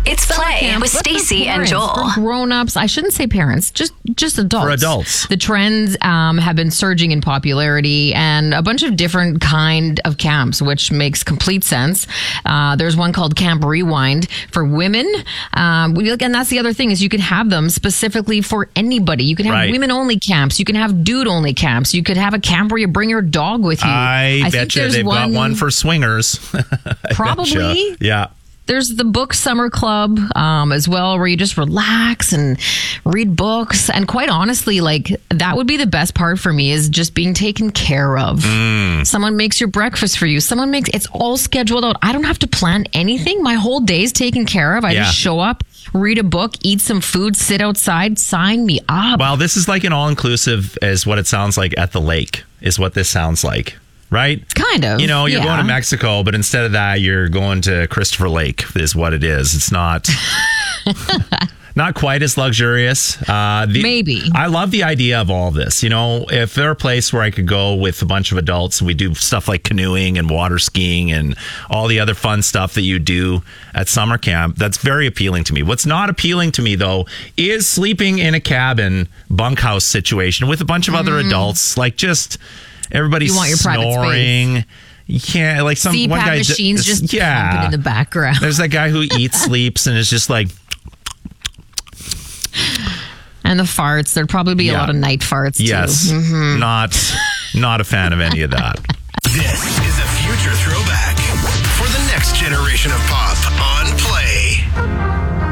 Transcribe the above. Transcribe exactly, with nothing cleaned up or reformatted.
It's Play with Stacey and Joel. For grown-ups, I shouldn't say parents, just just adults. For adults. The trends um, have been surging in popularity and a bunch of different kind of camps, which makes complete sense. Uh, there's one called Camp Rewind for women. Um, we- and that's the other thing is you can have them specifically for anybody. You can have Right. women-only camps. You can have dude-only camps. You could have a camp where you bring your dog with you. I, think bet you there's they've got one for swingers. I Probably. betcha. Yeah. There's the book summer club um, as well, where you just relax and read books. And quite honestly, like that would be the best part for me is just being taken care of. Mm. Someone makes your breakfast for you. Someone makes it's all scheduled out. I don't have to plan anything. My whole day's taken care of. I Yeah. just show up, read a book, eat some food, sit outside, sign me up. Well, this is like an all-inclusive is what it sounds like at the lake is what this sounds like. Right? Kind of. You know, you're yeah. going to Mexico, but instead of that, you're going to Christopher Lake is what it is. It's not not quite as luxurious. Uh, the, Maybe. I love the idea of all this. You know, if there were a place where I could go with a bunch of adults and we do stuff like canoeing and water skiing and all the other fun stuff that you do at summer camp, that's very appealing to me. What's not appealing to me, though, is sleeping in a cabin bunkhouse situation with a bunch of other Mm. adults. Like just... Everybody's You want your private snoring. You can't like some C one PAP guy machines d- just yeah. pumping in the background. There's that guy who eats, sleeps, and is just like And the farts. There'd probably be Yeah. a lot of night farts yes, too. Mm-hmm. not not a fan of any of that. This is a future throwback for the next generation of pop.